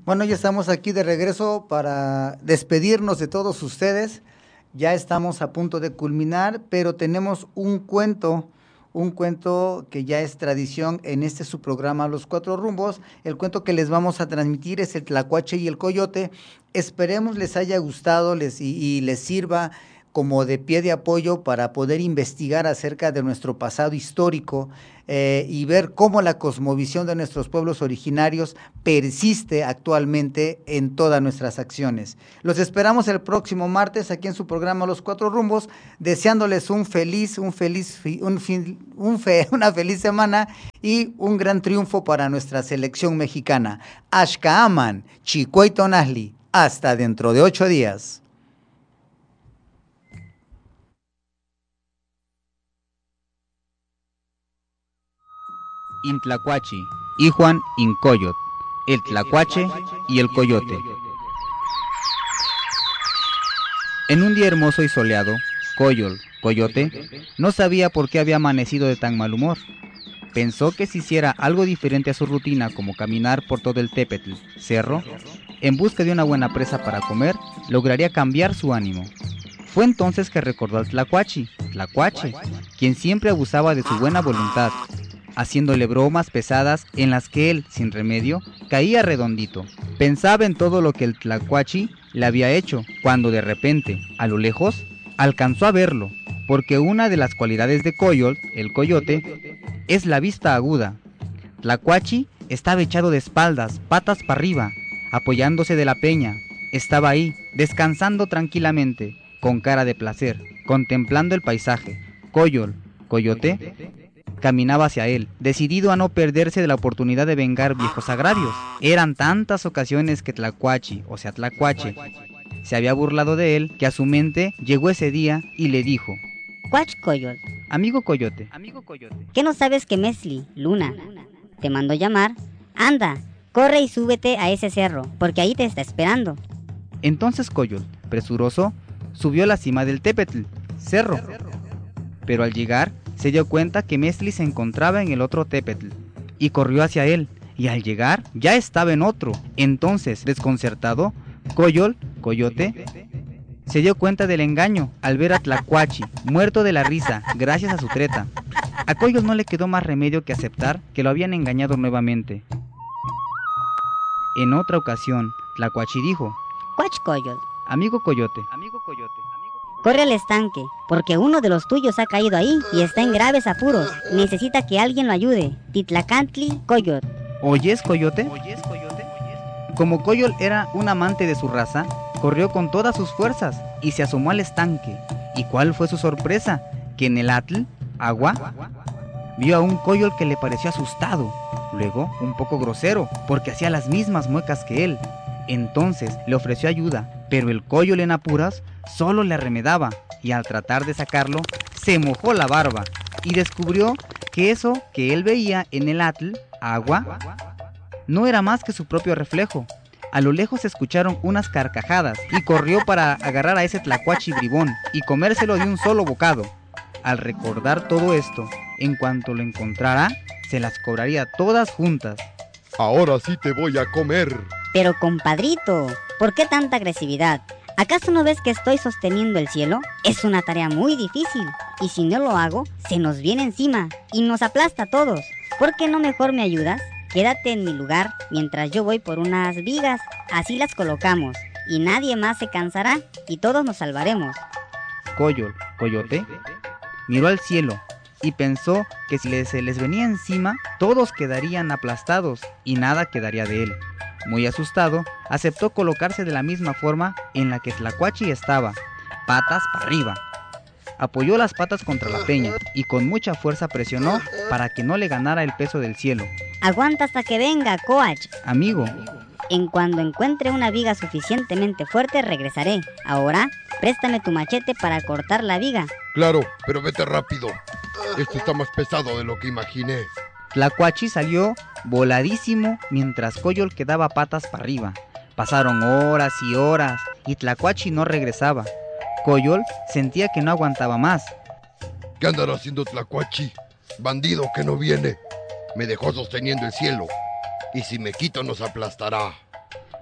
Bueno, ya estamos aquí de regreso para despedirnos de todos ustedes. Ya estamos a punto de culminar, pero tenemos un cuento que ya es tradición en este su programa Los Cuatro Rumbos. El cuento que les vamos a transmitir es el Tlacuache y el Coyote. Esperemos les haya gustado y les sirva como de pie de apoyo para poder investigar acerca de nuestro pasado histórico y ver cómo la cosmovisión de nuestros pueblos originarios persiste actualmente en todas nuestras acciones. Los esperamos el próximo martes aquí en su programa Los Cuatro Rumbos, deseándoles una feliz semana y un gran triunfo para nuestra selección mexicana. Ashka Aman, Chicuay Tonahli, hasta dentro de 8 días. Intlacuachi, Ijuan Incoyot, el Tlacuache y el Coyote. En un día hermoso y soleado, Coyote, no sabía por qué había amanecido de tan mal humor. Pensó que si hiciera algo diferente a su rutina, como caminar por todo el Tepetl, cerro, en busca de una buena presa para comer, lograría cambiar su ánimo. Fue entonces que recordó al Tlacuache, quien siempre abusaba de su buena voluntad, haciéndole bromas pesadas en las que él, sin remedio, caía redondito. Pensaba en todo lo que el Tlacuache le había hecho, cuando de repente, a lo lejos, alcanzó a verlo, porque una de las cualidades de Coyol, el Coyote, es la vista aguda. Tlacuache estaba echado de espaldas, patas para arriba, apoyándose de la peña. Estaba ahí, descansando tranquilamente, con cara de placer, contemplando el paisaje. Coyote, caminaba hacia él, decidido a no perderse de la oportunidad de vengar viejos agravios. Eran tantas ocasiones que Tlacuache, se había burlado de él, que a su mente llegó ese día y le dijo: Cuach Coyol, Amigo Coyote, ¿qué no sabes que Mesli, Luna, te mandó llamar? Anda, corre y súbete a ese cerro, porque ahí te está esperando. Entonces Coyol, presuroso, subió a la cima del Tepetl, cerro. Pero al llegar, se dio cuenta que Mesli se encontraba en el otro Tepetl, y corrió hacia él, y al llegar, ya estaba en otro. Entonces, desconcertado, Coyote, se dio cuenta del engaño al ver a Tlacuache, muerto de la risa, gracias a su treta. A Coyol no le quedó más remedio que aceptar que lo habían engañado nuevamente. En otra ocasión, Tlacuache dijo: Cuach Coyol, Amigo Coyote, corre al estanque, porque uno de los tuyos ha caído ahí y está en graves apuros. Necesita que alguien lo ayude. Titlacantli Coyot. ¿oyes, Coyote? Como Coyol era un amante de su raza, corrió con todas sus fuerzas y se asomó al estanque. ¿Y cuál fue su sorpresa? Que en el atl, agua, vio a un Coyol que le pareció asustado, luego un poco grosero, porque hacía las mismas muecas que él. Entonces le ofreció ayuda, pero el Coyol en apuras solo le arremedaba, y al tratar de sacarlo, se mojó la barba, y descubrió que eso que él veía en el atl, agua, no era más que su propio reflejo. A lo lejos se escucharon unas carcajadas, y corrió para agarrar a ese Tlacuache bribón, y comérselo de un solo bocado. Al recordar todo esto, en cuanto lo encontrara, se las cobraría todas juntas. Ahora sí te voy a comer. Pero compadrito, ¿por qué tanta agresividad? ¿Acaso no ves que estoy sosteniendo el cielo? Es una tarea muy difícil, y si no lo hago, se nos viene encima y nos aplasta a todos. ¿Por qué no mejor me ayudas? Quédate en mi lugar mientras yo voy por unas vigas, así las colocamos, y nadie más se cansará, y todos nos salvaremos. Coyote, miró al cielo y pensó que si se les venía encima, todos quedarían aplastados y nada quedaría de él. Muy asustado, aceptó colocarse de la misma forma en la que Tlacuache estaba, patas para arriba. Apoyó las patas contra la peña y con mucha fuerza presionó para que no le ganara el peso del cielo. Aguanta hasta que venga, Coach. Amigo, En cuando encuentre una viga suficientemente fuerte, regresaré. Ahora, préstame tu machete para cortar la viga. Claro, pero vete rápido. Esto está más pesado de lo que imaginé. Tlacuache salió voladísimo mientras Coyol quedaba patas para arriba. Pasaron horas y horas y Tlacuache no regresaba. Coyol sentía que no aguantaba más. ¿Qué andará haciendo Tlacuache? Bandido que no viene. Me dejó sosteniendo el cielo. Y si me quito nos aplastará.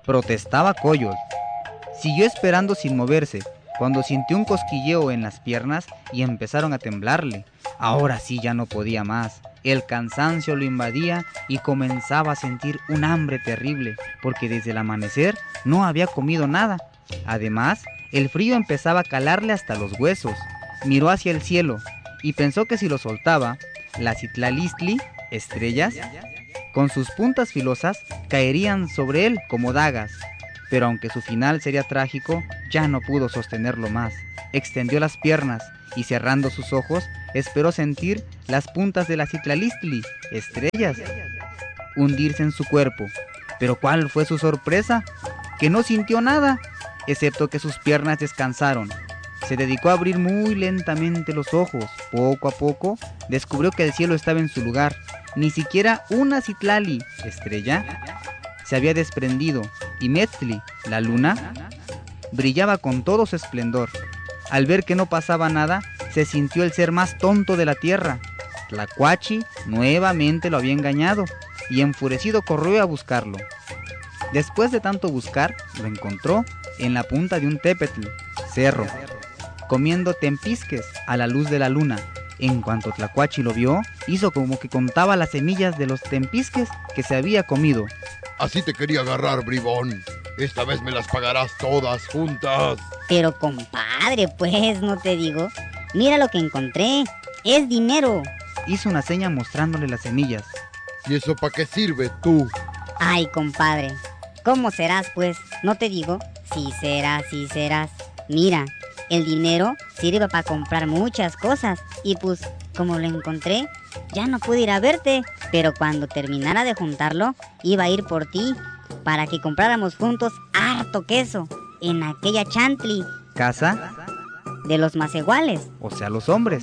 protestaba Coyol. Siguió esperando sin moverse, cuando sintió un cosquilleo en las piernas y empezaron a temblarle. Ahora sí ya no podía más. El cansancio lo invadía y comenzaba a sentir un hambre terrible, porque desde el amanecer no había comido nada. Además, el frío empezaba a calarle hasta los huesos. Miró hacia el cielo y pensó que si lo soltaba, las Itlalistli, estrellas, con sus puntas filosas, caerían sobre él como dagas. Pero aunque su final sería trágico, ya no pudo sostenerlo más. Extendió las piernas y cerrando sus ojos, esperó sentir las puntas de las Itlalistli, estrellas, hundirse en su cuerpo. Pero ¿cuál fue su sorpresa? Que no sintió nada, excepto que sus piernas descansaron. Se dedicó a abrir muy lentamente los ojos. Poco a poco descubrió que el cielo estaba en su lugar. Ni siquiera una Citlali, estrella, se había desprendido, y Metzli, la luna, brillaba con todo su esplendor. Al ver que no pasaba nada, se sintió el ser más tonto de la tierra. Tlacuachi nuevamente lo había engañado, y enfurecido corrió a buscarlo. Después de tanto buscar, lo encontró en la punta de un tepetl, cerro, comiendo tempisques a la luz de la luna. En cuanto Tlacuachi lo vio, hizo como que contaba las semillas de los tempisques que se había comido. Así te quería agarrar, bribón. Esta vez me las pagarás todas juntas. Pero compadre, pues, no te digo. Mira lo que encontré. Es dinero. Hizo una seña mostrándole las semillas. ¿Y eso para qué sirve, tú? Ay, compadre. ¿Cómo serás, pues? No te digo. Sí serás, sí serás. Mira, el dinero sirve para comprar muchas cosas. Y pues, como lo encontré, ya no pude ir a verte. Pero cuando terminara de juntarlo, iba a ir por ti, para que compráramos juntos harto queso en aquella chantli ¿Casa? de los maseguales. O sea, los hombres.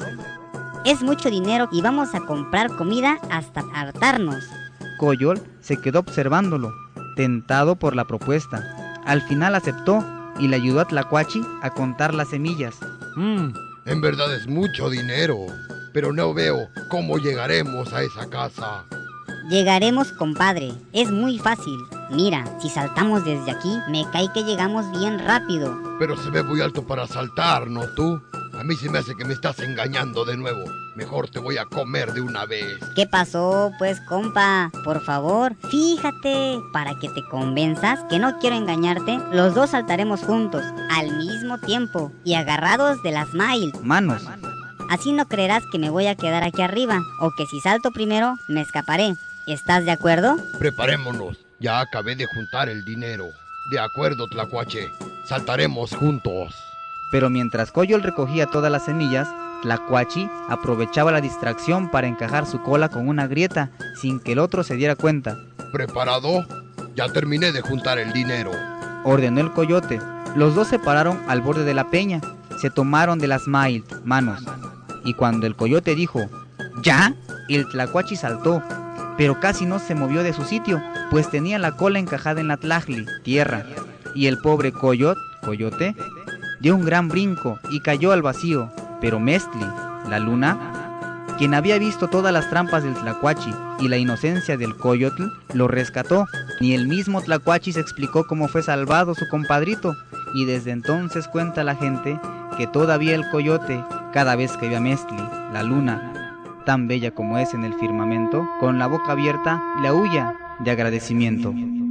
Es mucho dinero y vamos a comprar comida hasta hartarnos. Coyol se quedó observándolo, tentado por la propuesta. Al final aceptó y le ayudó a Tlacuachi a contar las semillas. En verdad es mucho dinero, pero no veo cómo llegaremos a esa casa. Llegaremos, compadre. Es muy fácil. Mira, si saltamos desde aquí, me cae que llegamos bien rápido. Pero se ve muy alto para saltar, ¿no tú? A mí se me hace que me estás engañando de nuevo. Mejor te voy a comer de una vez. ¿Qué pasó, pues, compa? Por favor, fíjate. Para que te convenzas que no quiero engañarte, los dos saltaremos juntos, al mismo tiempo, y agarrados de las manos. Así no creerás que me voy a quedar aquí arriba, o que si salto primero, me escaparé. ¿Estás de acuerdo? Preparémonos. Ya acabé de juntar el dinero. De acuerdo, Tlacuache. Saltaremos juntos. Pero mientras Coyol recogía todas las semillas, Tlacuachi aprovechaba la distracción para encajar su cola con una grieta sin que el otro se diera cuenta. ¿Preparado? Ya terminé de juntar el dinero, ordenó el coyote. Los dos se pararon al borde de la peña, se tomaron de las manos. Y cuando el coyote dijo, ¿ya?, el Tlacuachi saltó, pero casi no se movió de su sitio, pues tenía la cola encajada en la tlajli, tierra. Y el pobre coyote, dio un gran brinco y cayó al vacío. Pero Mestli, la luna, quien había visto todas las trampas del Tlacuachi y la inocencia del coyotl, lo rescató. Ni el mismo Tlacuachi se explicó cómo fue salvado su compadrito, y desde entonces cuenta la gente que todavía el coyote, cada vez que ve a Mestli, la luna, tan bella como es en el firmamento, con la boca abierta, le aúlla de agradecimiento.